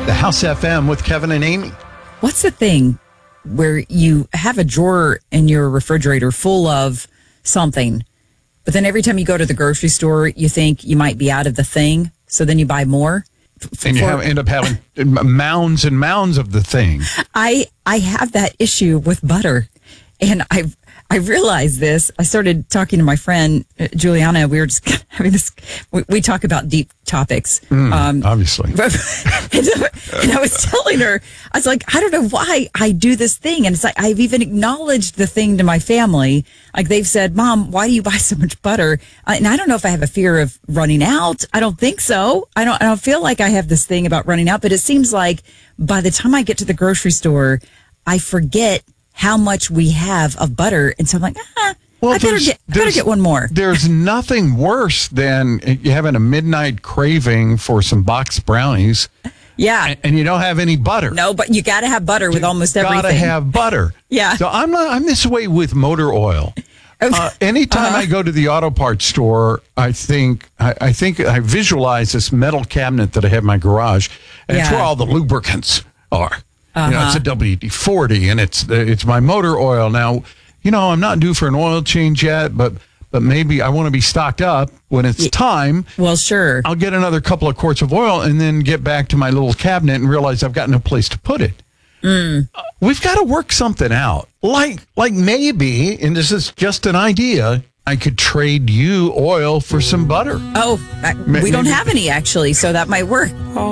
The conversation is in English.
The House FM with Kevin and Amy. What's the thing where you have a drawer in your refrigerator full of something, but then every time you go to the grocery store, you think you might be out of the thing, so then you buy more? And you end up having mounds and mounds of the thing. I have that issue with butter, and I realized this. I started talking to my friend Juliana. We were just having this. We talk about deep topics, Obviously. and I was telling her, I was like, I don't know why I do this thing, and it's like I've even acknowledged the thing to my family. Like they've said, "Mom, why do you buy so much butter?" And I don't know if I have a fear of running out. I don't think so. I don't feel like I have this thing about running out, but it seems like by the time I get to the grocery store, I forget how much we have of butter. And so I'm like, I better get one more. There's nothing worse than you having a midnight craving for some box brownies. Yeah. And you don't have any butter. No, but you got to have butter with almost everything. Got to have butter. Yeah. So I'm this way with motor oil. Anytime I go to the auto parts store, I think I visualize this metal cabinet that I have in my garage, and it's where all the lubricants are. You know, it's a WD-40, and it's my motor oil. Now, you know, I'm not due for an oil change yet, but maybe I want to be stocked up when it's time. Well, sure. I'll get another couple of quarts of oil and then get back to my little cabinet and realize I've got no place to put it. We've got to work something out. Like maybe, and this is just an idea, I could trade you oil for some butter. Oh, we don't have any, actually, so that might work.